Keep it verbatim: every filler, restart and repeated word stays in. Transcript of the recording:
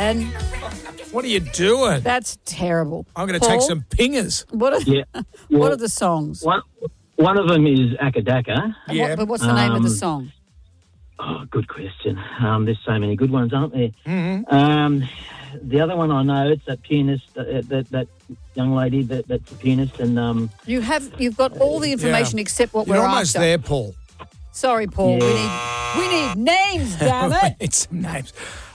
Dan. What are you doing? That's terrible. I'm going to Paul, take some pingers. What are, Yeah. what Well, are the songs? One, one of them is Akadaka. And Yeah. What, but what's the name of the Um, song? Oh, good question. Um, there's so many good ones, aren't there? Mm-hmm. Um, the other one I know, it's that pianist, uh, that that young lady that, that's a pianist, and um, You have, you've got all the information Yeah. except what You're we're almost after. there, Paul. Sorry, Paul. Yeah. We need we need names, damn it. It's some names.